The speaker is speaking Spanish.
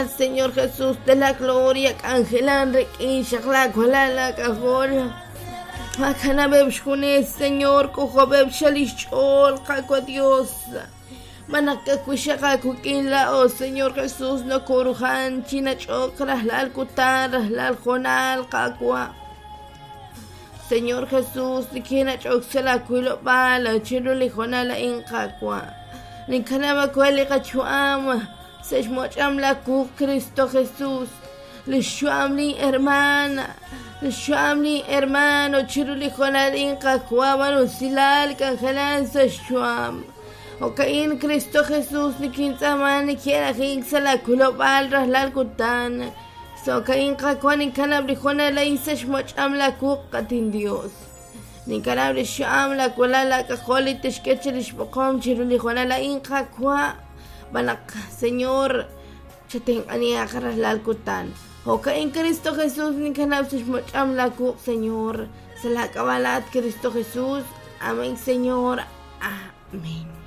majestad, Señor Jesús de la gloria, Cangelan, Requisha, Clacualala, Cajora. Acana bebshune, Señor, cojo bebshalichol, Caco Dios. Manacacuisha, Cuquila, oh Señor Jesús, no corujan, China chocras, la alcutar, la aljonal, Cacua. Señor Jesús, ni quien choxela cuilo bala, chino lijonala in Cacua. Ni canaba cuele cachuama, se mocham la cu Cristo Jesús. Le shuamli hermana. Shuamli hermano chiruli jonalin kakuaban usilal canjelan se shuam. Okain Cristo Jesús ni quintaman ni quiera jinxa la culobal raslal kutan. So kain kakuan ni canabri jonalain se shmocham la kukatin Dios. Ni canabri shuam la kula la cajoli tishkechelish pocom chiruli jonalain kakua. Banak Señor chaten ani agarraslal kutan. Oka en Cristo Jesús ni canapsis mocham la cu, Señor. Se la cabalat Cristo Jesús. Amén, Señor. Amén.